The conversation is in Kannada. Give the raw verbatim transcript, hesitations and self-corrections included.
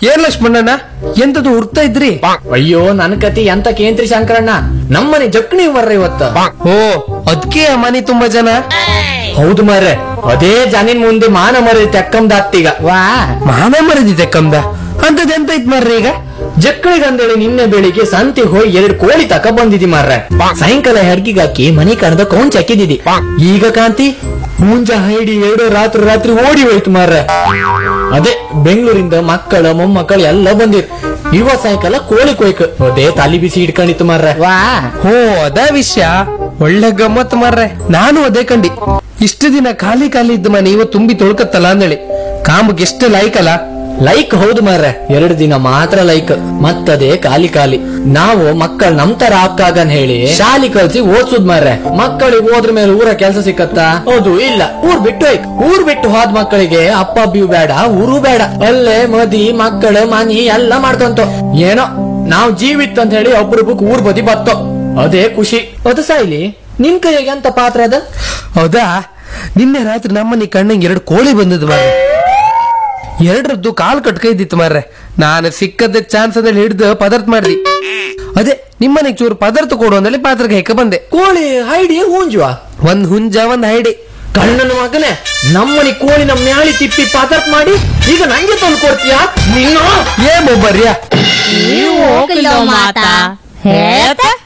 ಏನ್ ಲಕ್ಷ್ಮಣ್ಣಣ್ಣ ಎಂತದು ಹುಡ್ತಾ ಇದ್ರಿ? ಅಯ್ಯೋ ನನ್ ಕತಿ ಎಂತ ಕೇಂದ್ರಿ ಶಂಕರಣ್ಣ, ನಮ್ಮನೆ ಜಕ್ಣಿ ಮರ್ರ ಇವತ್ತ. ಓ ಅದ್ಕೆ ಮನೆ ತುಂಬಾ ಜನ? ಹೌದು ಮಾರ್ರೆ, ಅದೇ ಜನಿನ್ ಮುಂದೆ ಮಾನ ಮರಿ ತೆಕ್ಕಂದ ಅತ್ತೀಗ. ವಾ ಮಾನ ಮರದಿದೆ ಕಮ್ದ ಅಂತದ್ ಎಂತ ಇತ್ ಮಾರ್ರಿ ಈಗ? ಜಕ್ಕಳಿಗಂದೇಳಿ ನಿನ್ನೆ ಬೆಳಿಗ್ಗೆ ಸಂತೆಗೆ ಹೋಗಿ ಎರಡು ಕೋಳಿ ತಕ ಬಂದಿದಿ ಮಾರ್ರೆ. ಸಾಯಂಕಾಲ ಹೆಡ್ಗಿಗಾಕಿ ಮನೆ ಕಣದ ಕೌಂಚ್ ಹಾಕಿದಿದಿ. ಈಗ ಕಾಂತಿ ಮುಂಜ ಹೈಡಿ ಎರಡು ರಾತ್ರಿ ರಾತ್ರಿ ಓಡಿ ಹೋಯ್ತು ಮಾರ್ರೆ. ಅದೇ ಬೆಂಗಳೂರಿಂದ ಮಕ್ಕಳ ಮೊಮ್ಮಕ್ಕಳು ಎಲ್ಲ ಬಂದಿರ್. ಇವ ಸಾಯಂಕಾಲ ಕೋಳಿ ಕೊಯ್ಕ ಅದೇ ತಲಿ ಬಿಸಿ ಇಟ್ಕೊಂಡಿತ್ತು ಮಾರ್ರೆ. ವಾ ಹೋ ಅದ ವಿಷಯ, ಒಳ್ಳೆ ಗಮ್ಮತ್ ಮಾರ್ರೆ. ನಾನು ಅದೇ ಕಂಡಿ, ಇಷ್ಟು ದಿನ ಖಾಲಿ ಖಾಲಿ ಇದ್ದ ಮನೆ ಇವ ತುಂಬಿ ತೊಳ್ಕತ್ತಲ್ಲ ಅಂದೇಳಿ. ಕಾಂಬಕ್ಕೆ ಎಷ್ಟು ಲೈಕ್ ಅಲ್ಲ. ಲೈಕ್ ಹೌದು ಮಾರ್ರೆ, ಎರಡು ದಿನ ಮಾತ್ರ ಲೈಕ್, ಮತ್ತದೇ ಖಾಲಿ ಖಾಲಿ. ನಾವು ಮಕ್ಕಳು ನಮ್ ತರ ಆಗ್ತಾಗನ್ ಹೇಳಿ ಶಾಲಿ ಕಲ್ಸಿ ಓದ್ಸುದ್ ಮಾರ್ರೆ. ಮಕ್ಕಳಿಗೆ ಹೋದ್ರ ಮೇಲೆ ಊರ ಕೆಲ್ಸ ಸಿಕ್ಕತ್ತಾ? ಹೌದು ಇಲ್ಲ. ಊರ್ ಬಿಟ್ಟು ಹೋಯ್ತು. ಊರ್ ಬಿಟ್ಟು ಹೋದ ಮಕ್ಕಳಿಗೆ ಅಪ್ಪ ಅಬ್ಬಿಯು ಬೇಡ, ಊರು ಬೇಡ, ಅಲ್ಲೇ ಮದಿ ಮಕ್ಕಳು ಮನಿ ಎಲ್ಲ ಮಾಡ್ಕೊಂತ ಏನೋ ನಾವ್ ಜೀವಿತ್ ಅಂತ ಹೇಳಿ ಒಬ್ರೊಬ್ಬಕ್ ಊರ್ ಬದಿ ಬತ್ತೋ, ಅದೇ ಖುಷಿ. ಅದು ಸಾಯ್ಲಿ, ನಿನ್ ಕೈಗೆ ಎಂತ ಪಾತ್ರ ಅದ? ಹೌದಾ, ನಿನ್ನೆ ರಾತ್ರಿ ನಮ್ಮನೆ ಕಣ್ಣಂಗೆ ಎರಡು ಕೋಳಿ ಬಂದದ್ದು ಮಾರ್ರೆ. ಎರಡರದ್ದು ಕಾಲ್ ಕಟ್ಕೈದಿತ್ತು ಮಾರ್ರೆ. ನಾನು ಸಿಕ್ಕದ ಚಾನ್ಸ್ ಅಂದ್ರೆ ಹಿಡಿದು ಪದಾರ್ಥ ಮಾಡ್ದಿ. ಅದೇ ನಿಮ್ಮನೆಗೆ ಚೂರು ಪದಾರ್ಥ ಕೊಡು ಅಂದಲ್ಲಿ ಪಾತ್ರಕ್ಕೆ ಹೆಕ್ಕ ಬಂದೆ. ಕೋಳಿ ಹೈಡಿ ಹೂಂಜುವ? ಒಂದ್ ಹುಂಜ ಒಂದ್ ಹೈಡಿ. ಕಣ್ಣನ ಮಗನೇ, ನಮ್ಮನಿ ಕೋಳಿ ನಮ್ಮ ಮ್ಯಾಳಿ ತಿಪ್ಪಿ ಪದಾರ್ಥ ಮಾಡಿ ಈಗ ನಂಗೆ ತಂದು ಕೊಡ್ತೀಯಾ ನೀನು? ಏ ಮೊಬ್ಬರ್ಯಾ, ನೀವು ಹೋಗಿಲ್ಲ ಮಾತಾ ಹೇಳ್ತಾ